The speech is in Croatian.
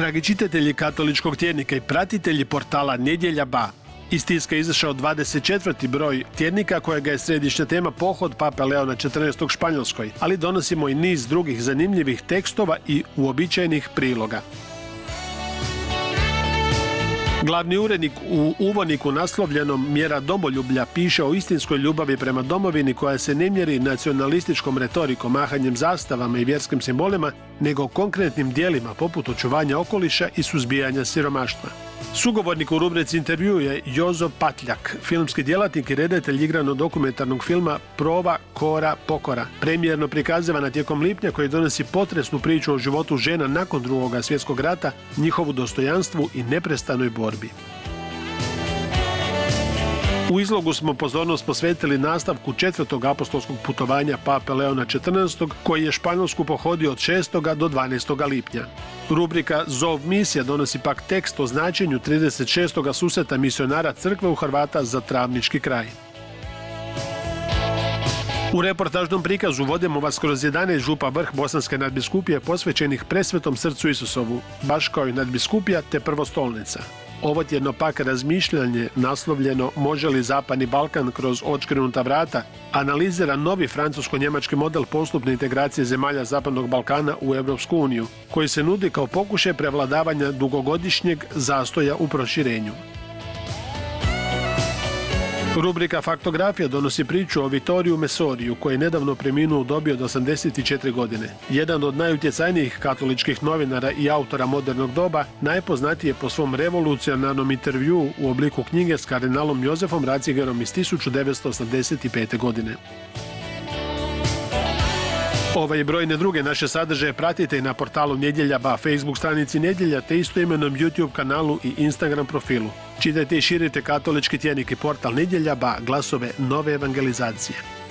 Dragi čitatelji katoličkog tjednika i pratitelji portala Nedjelja Ba, iz tiska je izašao 24. broj tjednika kojega je središnja tema pohod Pape Leona XIV. Španjolskoj, ali donosimo i niz drugih zanimljivih tekstova i uobičajenih priloga. Glavni urednik u uvodniku naslovljenom Mjera domoljublja piše o istinskoj ljubavi prema domovini koja se ne mjeri nacionalističkom retorikom, mahanjem zastavama i vjerskim simbolima, nego konkretnim djelima poput očuvanja okoliša i suzbijanja siromaštva. Sugovornik u rubrici intervju je Jozo Patljak, filmski djelatnik i redatelj igrano-dokumentarnog filma Prova, Kora, Pokora, premijerno prikazivana tijekom lipnja, koji donosi potresnu priču o životu žena nakon II. Svjetskog rata, njihovu dostojanstvu i neprestanoj borbi. U izlogu smo pozornost posvetili nastavku 4. apostolskog putovanja Pape Leona XIV. Koji je Španjolsku pohodio od 6. do 12. lipnja. Rubrika Zov misija donosi pak tekst o značenju 36. susreta misionara crkve u Hrvata za Travnički kraj. U reportažnom prikazu vodimo vas kroz 11 župa vrh Bosanske nadbiskupije posvećenih Presvetom srcu Isusovu, baš kao i nadbiskupija te prvostolnica. Ovo tjedno pak razmišljanje naslovljeno Može li Zapadni Balkan kroz odškrinuta vrata analizira novi francusko-njemački model postupne integracije zemalja Zapadnog Balkana u Europsku uniju, koji se nudi kao pokušaj prevladavanja dugogodišnjeg zastoja u proširenju. Rubrika Faktografija donosi priču o Vittoriju Messoriju, koji je nedavno preminuo u dobi od 84 godine. Jedan od najutjecajnijih katoličkih novinara i autora modernog doba, najpoznatiji je po svom revolucionarnom intervjuu u obliku knjige s kardinalom Josefom Ratzingerom iz 1985. godine. Ove i brojne druge naše sadržaje pratite i na portalu Nedjelja Ba, Facebook stranici Nedjelja te istoimenom YouTube kanalu i Instagram profilu. Čitajte i širite katolički tjednik i portal Nedjelja Ba, glasove nove evangelizacije.